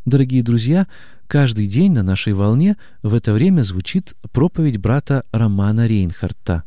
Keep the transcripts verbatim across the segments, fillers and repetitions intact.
Дорогие друзья, каждый день на нашей волне в это время звучит проповедь брата Романа Рейнхарта.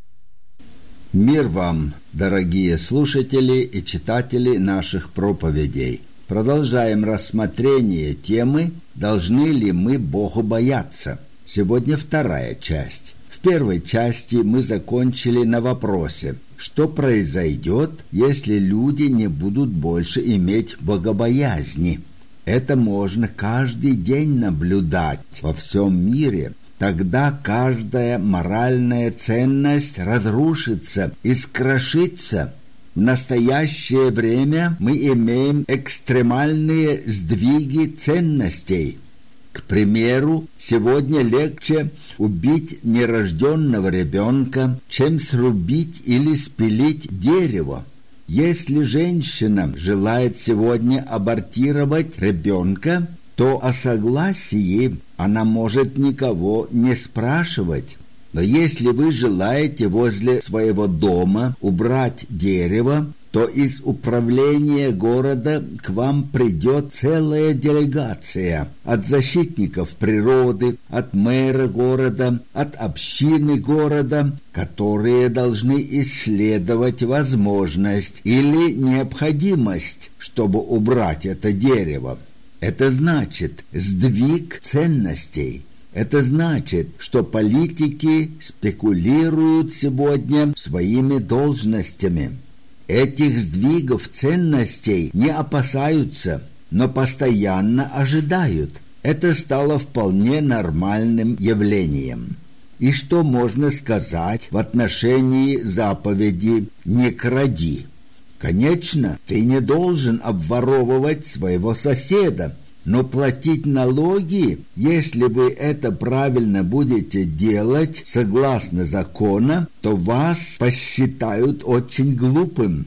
Мир вам, дорогие слушатели и читатели наших проповедей. Продолжаем рассмотрение темы «Должны ли мы Богу бояться?». Сегодня вторая часть. В первой части мы закончили на вопросе, что произойдет, если люди не будут больше иметь богобоязни. Это можно каждый день наблюдать во всем мире. Тогда каждая моральная ценность разрушится и скрошится. В настоящее время мы имеем экстремальные сдвиги ценностей. К примеру, сегодня легче убить нерожденного ребенка, чем срубить или спилить дерево. Если женщина желает сегодня абортировать ребенка, то о согласии она может никого не спрашивать. Но если вы желаете возле своего дома убрать дерево, то из управления города к вам придет целая делегация от защитников природы, от мэра города, от общины города, которые должны исследовать возможность или необходимость, чтобы убрать это дерево. Это значит сдвиг ценностей. Это значит, что политики спекулируют сегодня своими должностями. Этих сдвигов ценностей не опасаются, но постоянно ожидают. Это стало вполне нормальным явлением. И что можно сказать в отношении заповеди «не кради»? Конечно, ты не должен обворовывать своего соседа, но платить налоги, если вы это правильно будете делать согласно закону, то вас посчитают очень глупым.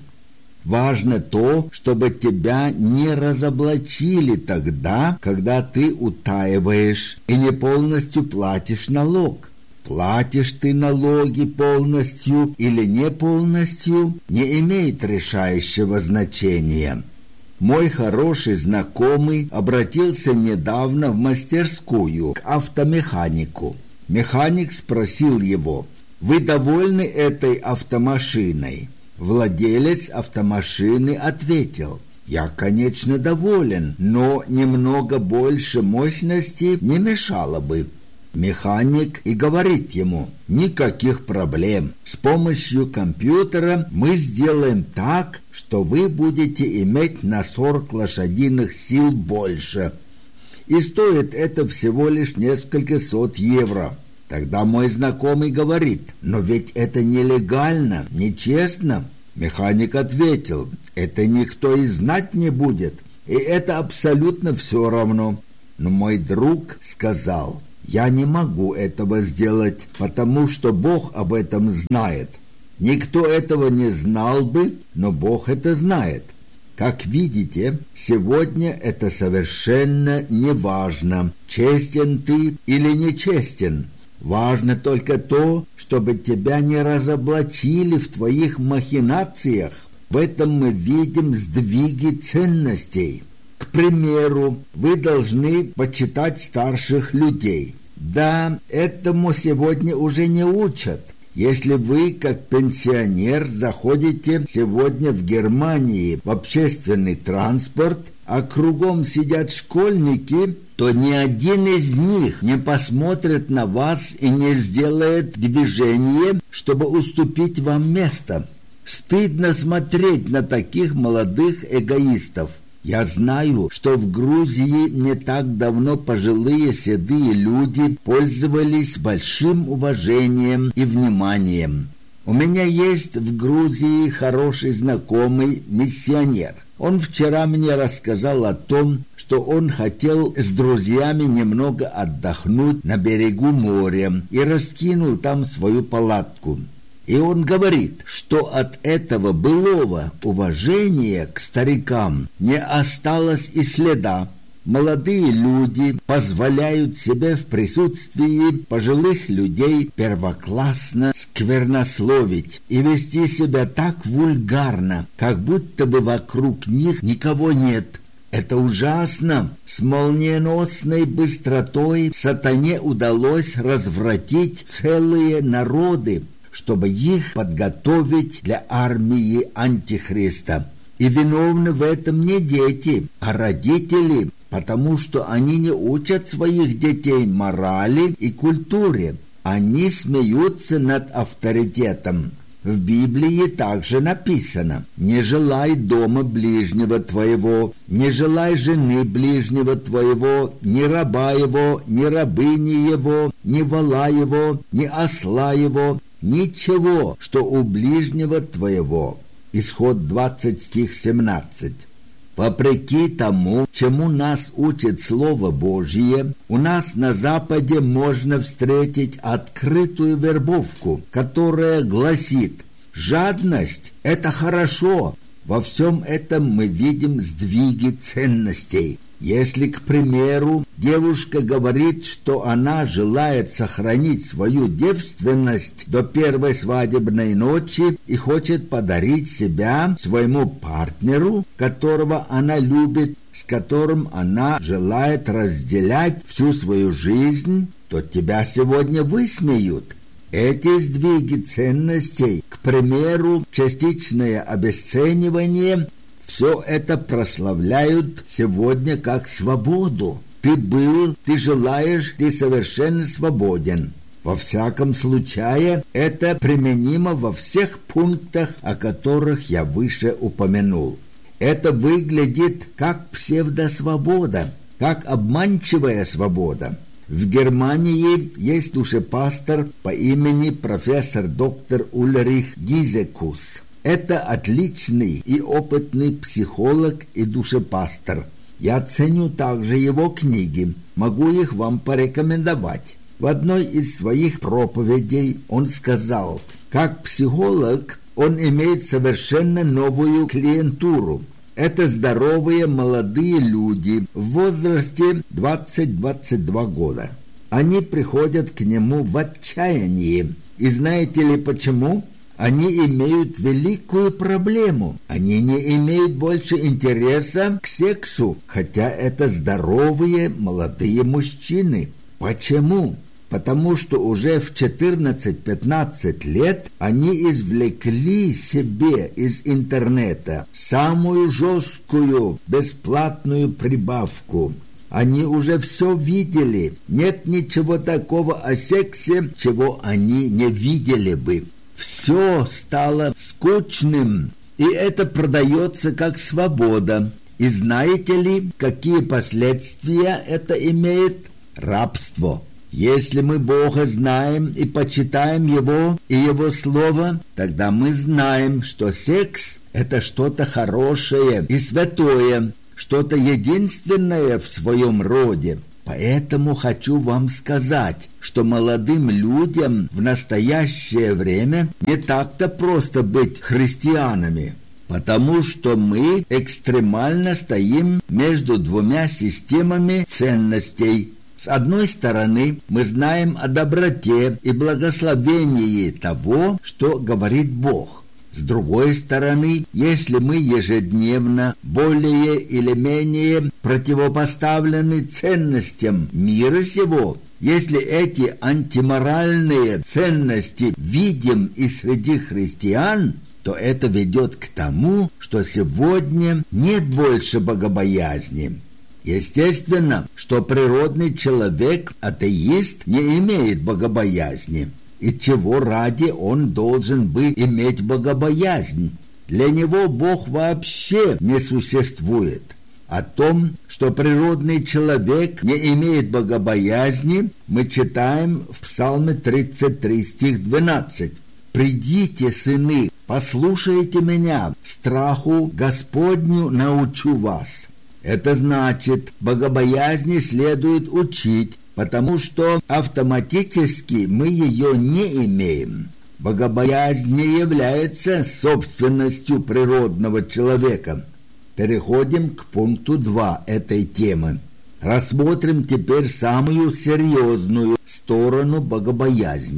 Важно то, чтобы тебя не разоблачили тогда, когда ты утаиваешь и не полностью платишь налог. Платишь ты налоги полностью или не полностью, не имеет решающего значения. Мой хороший знакомый обратился недавно в мастерскую к автомеханику. Механик спросил его: «Вы довольны этой автомашиной?» Владелец автомашины ответил: «Я, конечно, доволен, но немного больше мощности не мешало бы». Механик и говорит ему: «Никаких проблем. С помощью компьютера мы сделаем так, что вы будете иметь на сорок лошадиных сил больше. И стоит это всего лишь несколько сот евро». Тогда мой знакомый говорит: «Но ведь это нелегально, нечестно». Механик ответил: «Это никто и знать не будет, и это абсолютно все равно». Но мой друг сказал: «Я не могу этого сделать, потому что Бог об этом знает». Никто этого не знал бы, но Бог это знает. Как видите, сегодня это совершенно не важно, честен ты или нечестен. Важно только то, чтобы тебя не разоблачили в твоих махинациях. В этом мы видим сдвиги ценностей. К примеру, вы должны почитать старших людей. Да, этому сегодня уже не учат. Если вы, как пенсионер, заходите сегодня в Германии в общественный транспорт, а кругом сидят школьники, то ни один из них не посмотрит на вас и не сделает движение, чтобы уступить вам место. Стыдно смотреть на таких молодых эгоистов. Я знаю, что в Грузии не так давно пожилые седые люди пользовались большим уважением и вниманием. У меня есть в Грузии хороший знакомый миссионер. Он вчера мне рассказал о том, что он хотел с друзьями немного отдохнуть на берегу моря и раскинул там свою палатку. И он говорит, что от этого былого уважения к старикам не осталось и следа. Молодые люди позволяют себе в присутствии пожилых людей первоклассно сквернословить и вести себя так вульгарно, как будто бы вокруг них никого нет. Это ужасно. С молниеносной быстротой сатане удалось развратить целые народы, чтобы их подготовить для армии Антихриста. И виновны в этом не дети, а родители, потому что они не учат своих детей морали и культуре. Они смеются над авторитетом. В Библии также написано: «Не желай дома ближнего твоего, не желай жены ближнего твоего, ни раба его, ни рабыни его, ни вола его, ни осла его, ничего, что у ближнего твоего». Исход двадцать, стих семнадцать. Вопреки тому, чему нас учит Слово Божье, у нас на Западе можно встретить открытую вербовку, которая гласит: жадность – это хорошо. Во всем этом мы видим сдвиги ценностей. Если, к примеру, девушка говорит, что она желает сохранить свою девственность до первой свадебной ночи и хочет подарить себя своему партнеру, которого она любит, с которым она желает разделять всю свою жизнь, то тебя сегодня высмеют. Эти сдвиги ценностей, к примеру, частичное обесценивание – все это прославляют сегодня как свободу. Ты был, ты желаешь, ты совершенно свободен. Во всяком случае, это применимо во всех пунктах, о которых я выше упомянул. Это выглядит как псевдосвобода, как обманчивая свобода. В Германии есть душепастор по имени профессор доктор Ульрих Гизекус. Это отличный и опытный психолог и душепастор. Я ценю также его книги, могу их вам порекомендовать. В одной из своих проповедей он сказал: как психолог он имеет совершенно новую клиентуру. Это здоровые молодые люди в возрасте двадцать-двадцать два года. Они приходят к нему в отчаянии. И знаете ли почему? Они имеют великую проблему. Они не имеют больше интереса к сексу, хотя это здоровые молодые мужчины. Почему? Потому что уже в четырнадцать-пятнадцать лет они извлекли себе из интернета самую жесткую бесплатную прибавку. Они уже все видели. Нет ничего такого о сексе, чего они не видели бы. Все стало скучным, и это продается как свобода. И знаете ли, какие последствия это имеет? Рабство. Если мы Бога знаем и почитаем Его и Его Слово, тогда мы знаем, что секс – это что-то хорошее и святое, что-то единственное в своем роде. Поэтому хочу вам сказать, что молодым людям в настоящее время не так-то просто быть христианами, потому что мы экстремально стоим между двумя системами ценностей. С одной стороны, мы знаем о доброте и благословении того, что говорит Бог. С другой стороны, если мы ежедневно более или менее противопоставлены ценностям мира сего, если эти антиморальные ценности видим и среди христиан, то это ведет к тому, что сегодня нет больше богобоязни. Естественно, что природный человек, атеист, не имеет богобоязни. И чего ради он должен бы иметь богобоязнь? Для него Бог вообще не существует. О том, что природный человек не имеет богобоязни, мы читаем в Псалме тридцать три, стих двенадцать. «Придите, сыны, послушайте меня, страху Господню научу вас». Это значит, богобоязни следует учить, потому что автоматически мы ее не имеем. Богобоязнь не является собственностью природного человека. Переходим к пункту два этой темы. Рассмотрим теперь самую серьезную сторону богобоязни.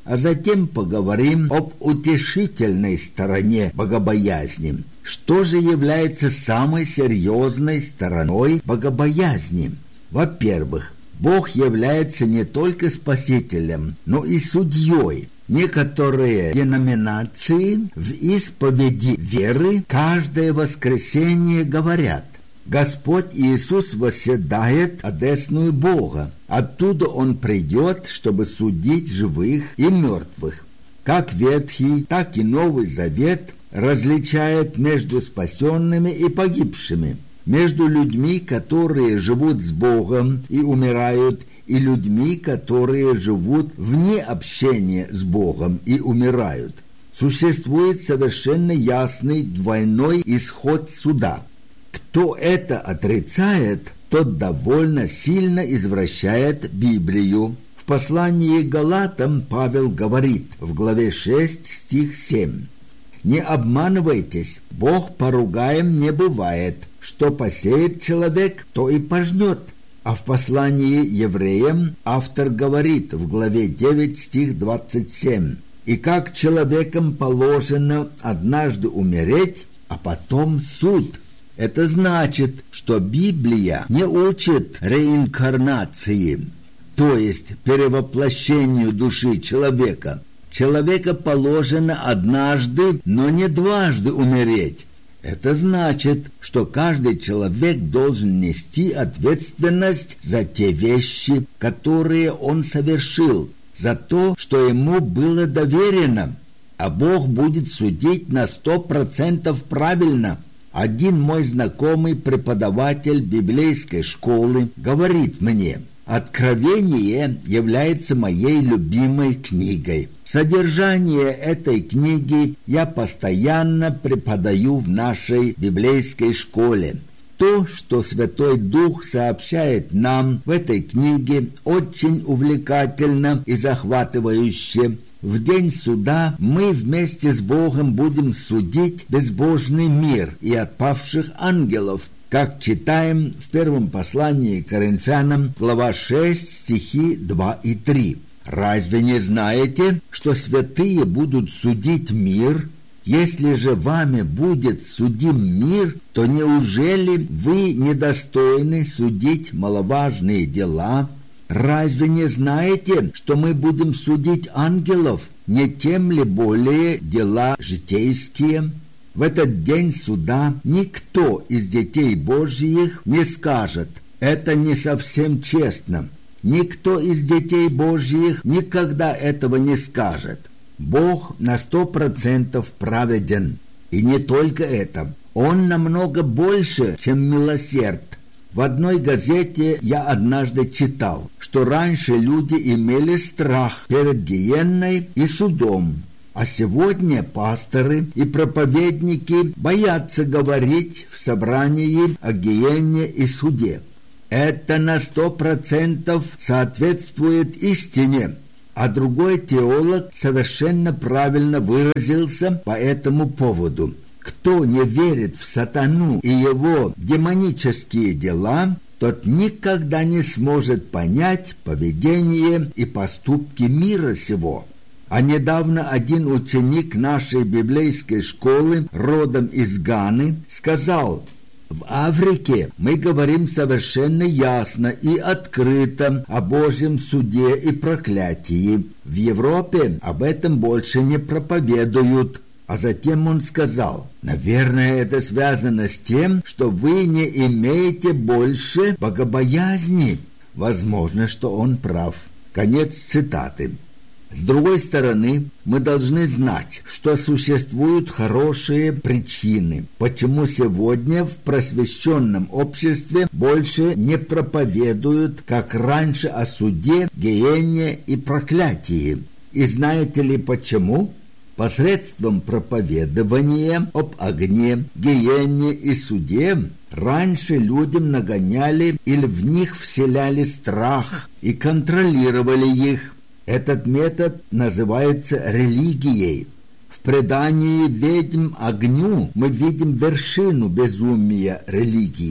а затем поговорим об утешительной стороне богобоязни. Что же является самой серьезной стороной богобоязни? Во-первых, Бог является не только спасителем, но и судьей. Некоторые деноминации в исповеди веры каждое воскресенье говорят: Господь Иисус восседает одесную Бога. Оттуда Он придет, чтобы судить живых и мертвых. Как Ветхий, так и Новый Завет различает между спасенными и погибшими, между людьми, которые живут с Богом и умирают, и людьми, которые живут вне общения с Богом и умирают. Существует совершенно ясный двойной исход суда. Кто это отрицает, тот довольно сильно извращает Библию. В послании к Галатам Павел говорит в главе шесть, стих семь: «Не обманывайтесь, Бог поругаем не бывает. Что посеет человек, то и пожнет». А в послании евреям автор говорит в главе девять, стих двадцать семь: «И как человекам положено однажды умереть, а потом суд». Это значит, что Библия не учит реинкарнации, то есть перевоплощению души человека. Человеку положено однажды, но не дважды умереть. Это значит, что каждый человек должен нести ответственность за те вещи, которые он совершил, за то, что ему было доверено, а Бог будет судить на сто процентов правильно. Один мой знакомый преподаватель библейской школы говорит мне: «Откровение является моей любимой книгой. Содержание этой книги я постоянно преподаю в нашей библейской школе. То, что Святой Дух сообщает нам в этой книге, очень увлекательно и захватывающе. В день суда мы вместе с Богом будем судить безбожный мир и отпавших ангелов, как читаем в первом послании к Коринфянам, глава шесть, стихи два и три. Разве не знаете, что святые будут судить мир? Если же вами будет судим мир, то неужели вы недостойны судить маловажные дела? Разве не знаете, что мы будем судить ангелов, не тем ли более дела житейские? В этот день суда никто из детей Божьих не скажет: это не совсем честно. Никто из детей Божьих никогда этого не скажет. Бог на сто процентов праведен. И не только это. Он намного больше, чем милосерд. В одной газете я однажды читал, что раньше люди имели страх перед гиенной и судом, а сегодня пасторы и проповедники боятся говорить в собрании о гиене и суде. Это на сто процентов соответствует истине, а другой теолог совершенно правильно выразился по этому поводу. Кто не верит в сатану и его демонические дела, тот никогда не сможет понять поведение и поступки мира сего. А недавно один ученик нашей библейской школы, родом из Ганы, сказал: «В Африке мы говорим совершенно ясно и открыто о Божьем суде и проклятии. В Европе об этом больше не проповедуют». А затем он сказал: «Наверное, это связано с тем, что вы не имеете больше богобоязни». Возможно, что он прав. Конец цитаты. С другой стороны, мы должны знать, что существуют хорошие причины, почему сегодня в просвещенном обществе больше не проповедуют, как раньше, о суде, гиене и проклятии. И знаете ли почему? Посредством проповедования об огне, гиене и суде раньше людям нагоняли или в них вселяли страх и контролировали их. Этот метод называется религией. В предании «Ведьм огню» мы видим вершину безумия религии.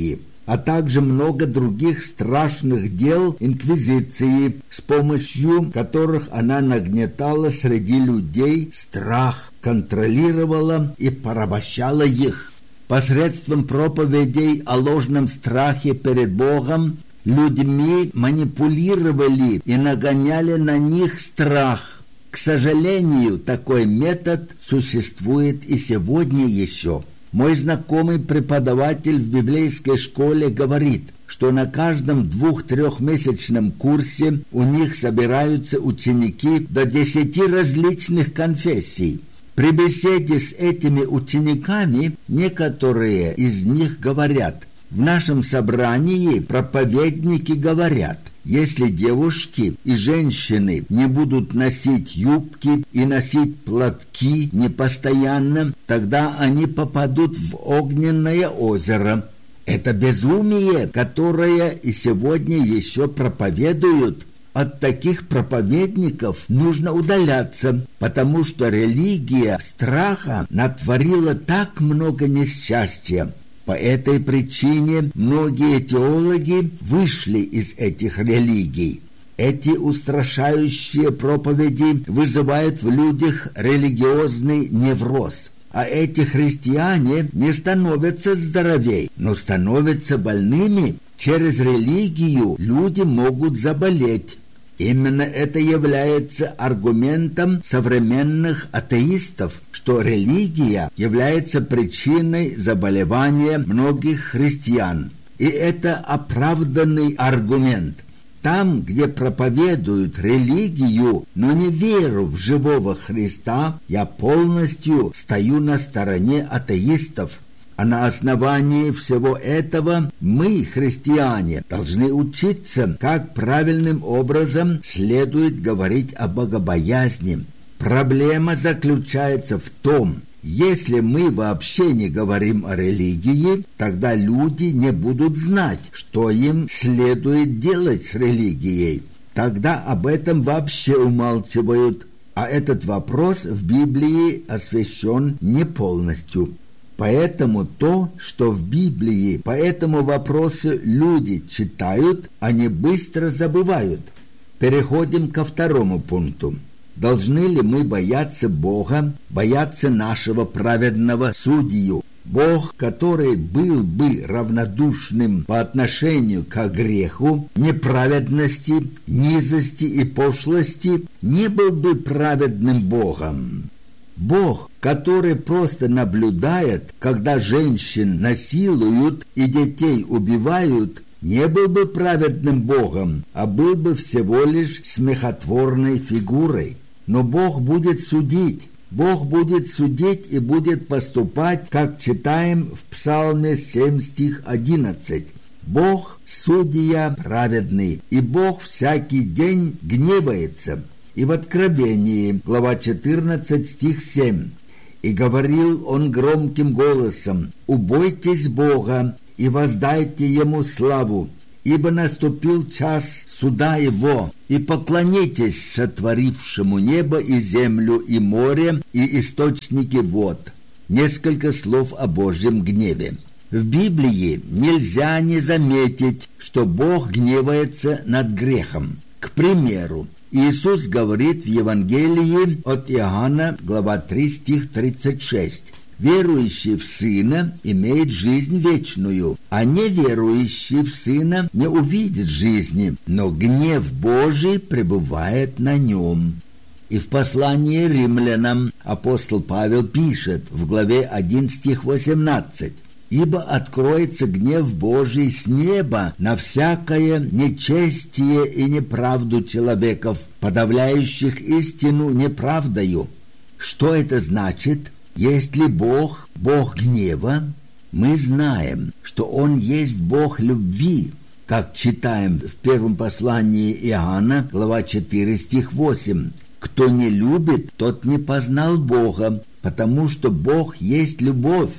а также много других страшных дел инквизиции, с помощью которых она нагнетала среди людей страх, контролировала и порабощала их. Посредством проповедей о ложном страхе перед Богом людьми манипулировали и нагоняли на них страх. К сожалению, такой метод существует и сегодня еще. Мой знакомый преподаватель в библейской школе говорит, что на каждом двух-трехмесячном курсе у них собираются ученики до десяти различных конфессий. При беседе с этими учениками некоторые из них говорят: в нашем собрании проповедники говорят, если девушки и женщины не будут носить юбки и носить платки непостоянно, тогда они попадут в огненное озеро. Это безумие, которое и сегодня еще проповедуют. От таких проповедников нужно удаляться, потому что религия страха натворила так много несчастья. По этой причине многие теологи вышли из этих религий. Эти устрашающие проповеди вызывают в людях религиозный невроз. А эти христиане не становятся здоровей, но становятся больными. Через религию люди могут заболеть. Именно это является аргументом современных атеистов, что религия является причиной заболевания многих христиан. И это оправданный аргумент. Там, где проповедуют религию, но не веру в живого Христа, я полностью стою на стороне атеистов. А на основании всего этого мы, христиане, должны учиться, как правильным образом следует говорить о богобоязни. Проблема заключается в том, если мы вообще не говорим о религии, тогда люди не будут знать, что им следует делать с религией. Тогда об этом вообще умалчивают, а этот вопрос в Библии освящен не полностью. Поэтому то, что в Библии по этому вопросу люди читают, они быстро забывают. Переходим ко второму пункту. Должны ли мы бояться Бога, бояться нашего праведного судью? Бог, который был бы равнодушным по отношению к греху, неправедности, низости и пошлости, не был бы праведным Богом. Бог, который просто наблюдает, когда женщин насилуют и детей убивают, не был бы праведным Богом, а был бы всего лишь смехотворной фигурой. Но Бог будет судить. Бог будет судить и будет поступать, как читаем в Псалме семь, стих одиннадцать. Бог – судья праведный, и Бог всякий день гневается. И в Откровении, глава четырнадцать, стих семь. «И говорил он громким голосом: убойтесь Бога и воздайте Ему славу, ибо наступил час суда Его, и поклонитесь сотворившему небо и землю, и море, и источники вод». Несколько слов о Божьем гневе. В Библии нельзя не заметить, что Бог гневается над грехом. К примеру, Иисус говорит в Евангелии от Иоанна, глава три, стих тридцать шесть. «Верующий в Сына имеет жизнь вечную, а неверующий в Сына не увидит жизни, но гнев Божий пребывает на нем». И в послании римлянам апостол Павел пишет в главе один, стих восемнадцать. «Ибо откроется гнев Божий с неба на всякое нечестие и неправду человеков, подавляющих истину неправдою». Что это значит? Если Бог – Бог гнева, мы знаем, что Он есть Бог любви, как читаем в первом послании Иоанна, глава четыре, стих восемь. «Кто не любит, тот не познал Бога, потому что Бог есть любовь».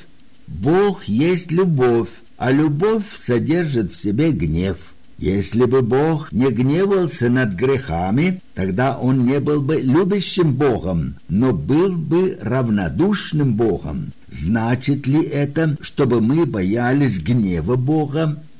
Бог есть любовь, а любовь содержит в себе гнев. Если бы Бог не гневался над грехами, тогда Он не был бы любящим Богом, но был бы равнодушным Богом. Значит ли это, чтобы мы боялись гнева Бога?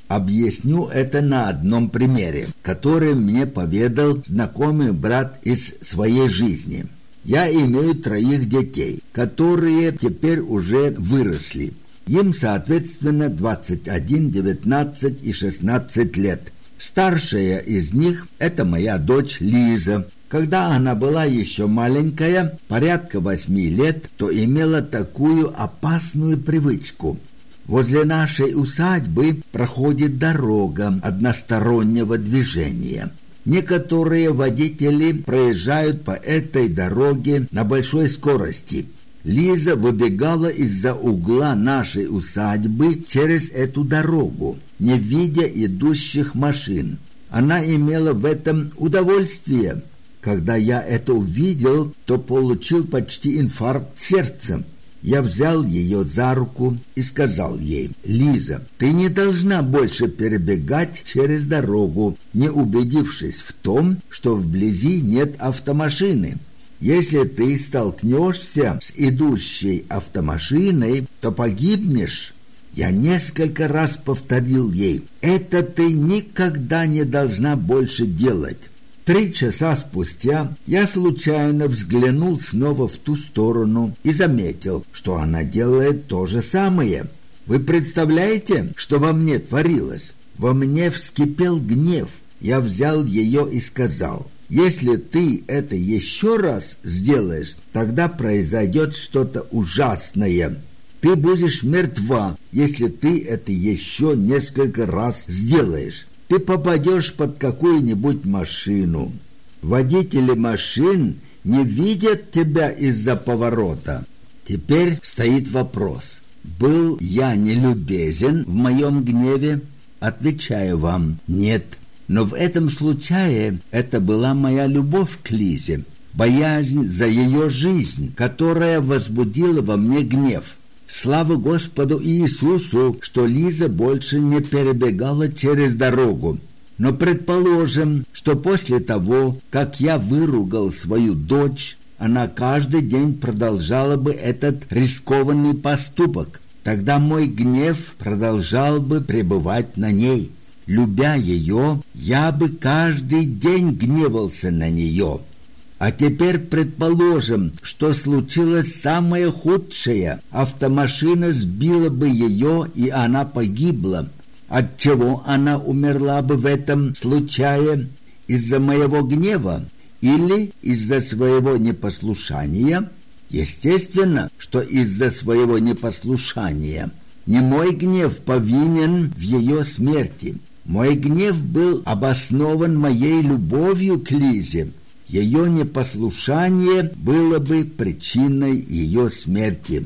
Объясню это на одном примере, который мне поведал знакомый брат из своей жизни. Я имею троих детей, которые теперь уже выросли. Им, соответственно, двадцать один, девятнадцать и шестнадцать лет. Старшая из них – это моя дочь Лиза. Когда она была еще маленькая, порядка восьми лет, то имела такую опасную привычку. Возле нашей усадьбы проходит дорога одностороннего движения. Некоторые водители проезжают по этой дороге на большой скорости. Лиза выбегала из-за угла нашей усадьбы через эту дорогу, не видя идущих машин. Она имела в этом удовольствие. Когда я это увидел, то получил почти инфаркт сердца. Я взял ее за руку и сказал ей: «Лиза, ты не должна больше перебегать через дорогу, не убедившись в том, что вблизи нет автомашины. Если ты столкнешься с идущей автомашиной, то погибнешь». Я несколько раз повторил ей: «Это ты никогда не должна больше делать». Три часа спустя я случайно взглянул снова в ту сторону и заметил, что она делает то же самое. Вы представляете, что во мне творилось? Во мне вскипел гнев. Я взял ее и сказал: «Если ты это еще раз сделаешь, тогда произойдет что-то ужасное. Ты будешь мертва, если ты это еще несколько раз сделаешь. Ты попадешь под какую-нибудь машину. Водители машин не видят тебя из-за поворота». Теперь стоит вопрос: был я нелюбезен в моем гневе? Отвечаю вам: нет. Но в этом случае это была моя любовь к Лизе, боязнь за ее жизнь, которая возбудила во мне гнев. Слава Господу Иисусу, что Лиза больше не перебегала через дорогу. Но предположим, что после того, как я выругал свою дочь, она каждый день продолжала бы этот рискованный поступок. Тогда мой гнев продолжал бы пребывать на ней. Любя ее, я бы каждый день гневался на нее. А теперь предположим, что случилось самое худшее. Автомашина сбила бы ее, и она погибла. От чего она умерла бы в этом случае? Из-за моего гнева или из-за своего непослушания? Естественно, что из-за своего непослушания. Не мой гнев повинен в ее смерти. Мой гнев был обоснован моей любовью к Лизе. Ее непослушание было бы причиной ее смерти.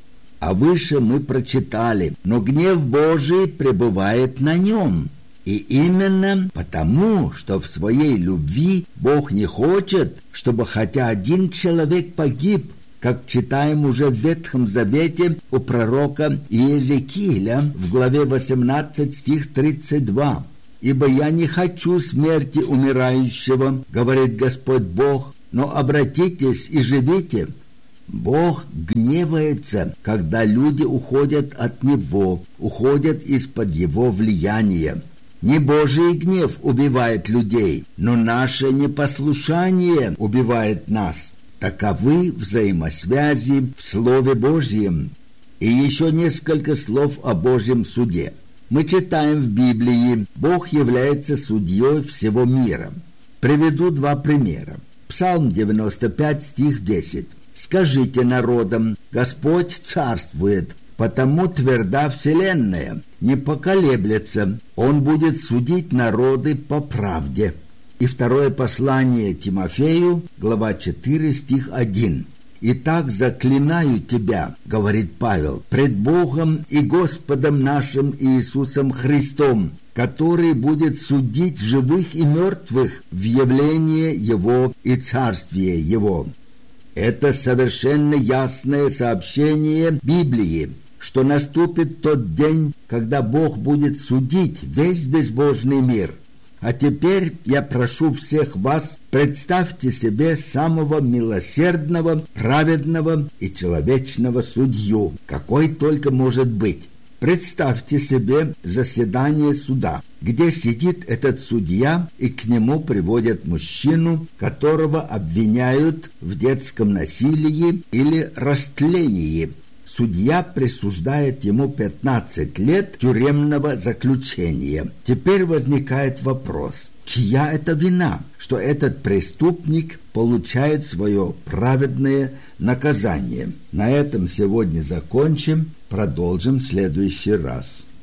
А выше мы прочитали: «Но гнев Божий пребывает на нем». И именно потому, что в своей любви Бог не хочет, чтобы хотя один человек погиб, как читаем уже в Ветхом Завете у пророка Иезекииля в главе восемнадцать, стих тридцать два. «Ибо я не хочу смерти умирающего, говорит Господь Бог, но обратитесь и живите». Бог гневается, когда люди уходят от Него, уходят из-под Его влияния. Не Божий гнев убивает людей, но наше непослушание убивает нас. Таковы взаимосвязи в Слове Божьем. И еще несколько слов о Божьем суде. Мы читаем в Библии: Бог является судьей всего мира. Приведу два примера. Псалм девяносто пять, стих десять. «Скажите народам: Господь царствует, потому тверда вселенная, не поколеблется, Он будет судить народы по правде». И второе послание Тимофею, глава четыре, стих один. «Итак, заклинаю тебя, — говорит Павел, — пред Богом и Господом нашим Иисусом Христом, который будет судить живых и мертвых в явлении Его и царствие Его». Это совершенно ясное сообщение Библии, что наступит тот день, когда Бог будет судить весь безбожный мир. А теперь я прошу всех вас, представьте себе самого милосердного, праведного и человечного судью, какой только может быть. Представьте себе заседание суда, где сидит этот судья, и к нему приводят мужчину, которого обвиняют в детском насилии или растлении. Судья присуждает ему пятнадцать лет тюремного заключения. Теперь возникает вопрос, чья это вина, что этот преступник получает свое праведное наказание? На этом сегодня закончим, продолжим в следующий раз.